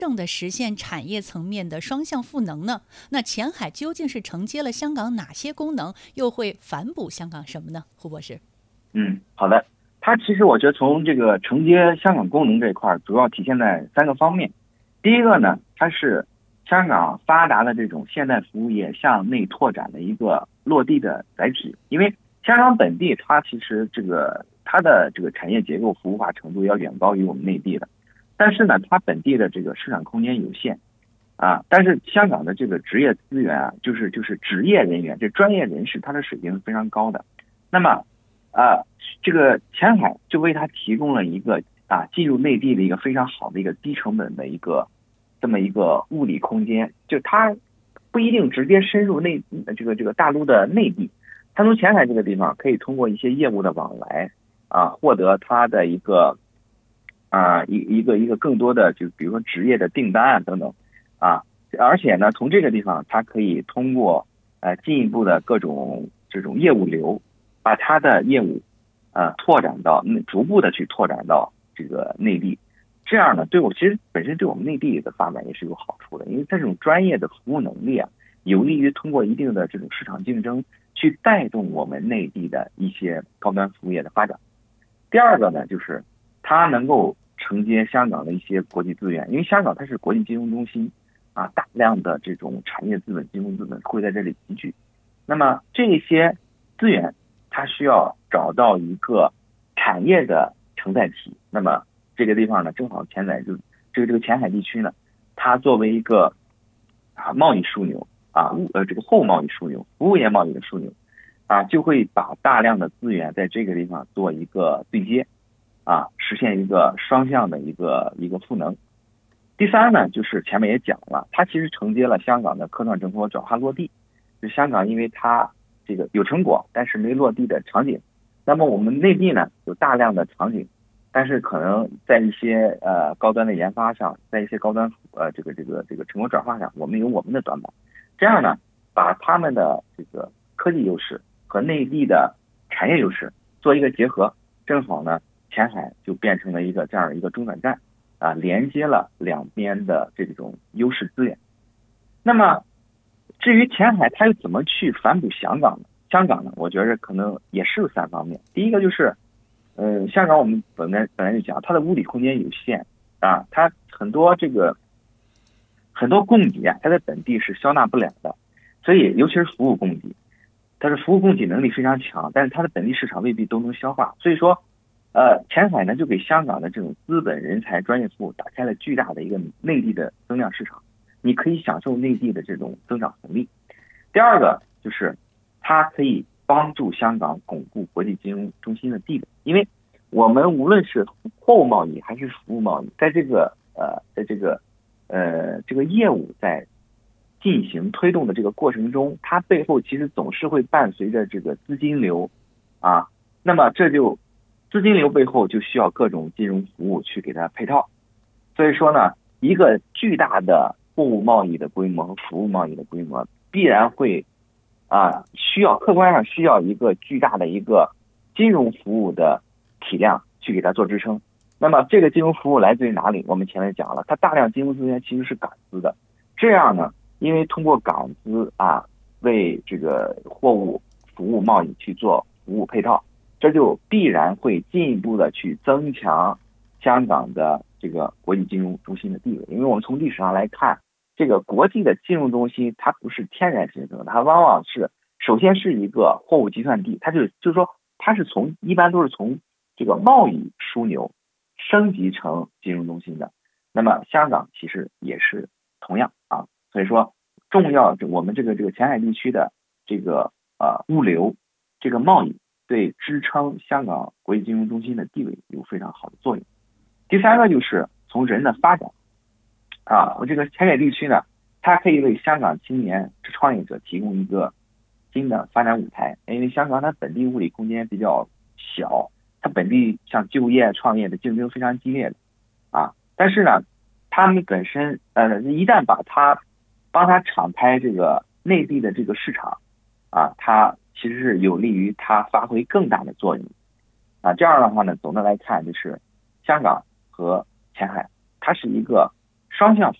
正的实现产业层面的双向赋能呢？那前海究竟是承接了香港哪些功能，又会反哺香港什么呢？胡博士。 好的。它其实我觉得从这个承接香港功能这一块，主要体现在3个方面。第一个呢，它是香港发达的这种现代服务业向内拓展的一个落地的载体。因为香港本地它其实它的这个产业结构服务化程度要远高于我们内地的，但是呢，它本地的这个市场空间有限但是香港的这个职业资源就是职业人员，这专业人士，他的水平是非常高的。那么这个前海就为他提供了一个进入内地的一个非常好的一个低成本的这么一个物理空间。就他不一定直接深入这个大陆的内地，他从前海这个地方可以通过一些业务的往来获得他的一个更多的就比如说职业的订单等等而且呢，从这个地方他可以通过进一步的各种这种业务流，把他的业务逐步的去拓展到这个内地。这样呢，其实本身对我们内地的发展也是有好处的，因为这种专业的服务能力有利于通过一定的这种市场竞争去带动我们内地的一些高端服务业的发展。第二个呢，就是它能够承接香港的一些国际资源，因为香港它是国际金融中心大量的这种产业资本、金融资本会在这里集聚。那么这些资源它需要找到一个产业的承载体。那么这个地方呢，正好承载这个前海地区呢，它作为一个贸易枢纽这个后贸易枢纽、服务业贸易的枢纽就会把大量的资源在这个地方做一个对接实现一个双向的一个赋能。第三呢，就是前面也讲了，它其实承接了香港的科创成果转化落地。就香港因为它这个有成果但是没落地的场景，那么我们内地呢有大量的场景，但是可能在一些高端的研发上，在一些高端这个成果转化上，我们有我们的短板。这样呢，把他们的这个科技优势和内地的产业优势做一个结合，正好呢，前海就变成了这样一个中转站连接了两边的这种优势资源。那么至于前海它又怎么去反哺香港呢？香港呢，我觉得可能也是有3方面。第一个就是香港我们本来就讲它的物理空间有限它很多供给它在本地是消纳不了的，所以尤其是服务供给，它是服务供给能力非常强，但是它的本地市场未必都能消化。所以说前海呢就给香港的这种资本、人才、专业服务打开了巨大的一个内地的增量市场，你可以享受内地的这种增长红利。第二个就是它可以帮助香港巩固国际金融中心的地位，因为我们无论是货物贸易还是服务贸易，在这个业务在进行推动的这个过程中，它背后其实总是会伴随着这个资金流那么资金流背后就需要各种金融服务去给它配套。所以说呢，一个巨大的货物贸易的规模和服务贸易的规模必然会客观上需要一个巨大的一个金融服务的体量去给它做支撑。那么这个金融服务来自于哪里？我们前面讲了，它大量金融资源其实是港资的。这样呢，因为通过港资为这个货物服务贸易去做服务配套，这就必然会进一步的去增强香港的这个国际金融中心的地位。因为我们从历史上来看，这个国际的金融中心它不是天然形成的，它往往是首先是一个货物集散地，它就是说它是一般都是从这个贸易枢纽升级成金融中心的。那么香港其实也是同样所以说我们这个前海地区的这个物流这个贸易对支撑香港国际金融中心的地位有非常好的作用。第三个就是从人的发展我这个前海地区呢，它可以为香港青年创业者提供一个新的发展舞台。因为香港它本地物理空间比较小，它本地像就业创业的竞争非常激烈的但是呢，他们本身一旦帮他敞开这个内地的这个市场它其实是有利于它发挥更大的作用这样的话呢，总的来看就是香港和前海它是一个双向